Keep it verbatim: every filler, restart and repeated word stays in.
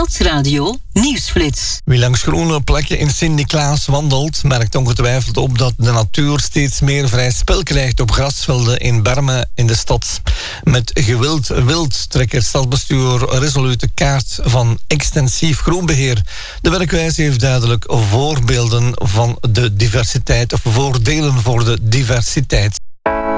Nieuwsradio Nieuwsflits. Wie langs groene plekken in Sint-Niklaas wandelt, merkt ongetwijfeld op dat de natuur steeds meer vrij spel krijgt op grasvelden in Bermen in de stad. Met gewild wild trekt het stadsbestuur resoluut de kaart van extensief groenbeheer. De werkwijze heeft duidelijk voorbeelden van de diversiteit of voordelen voor de diversiteit.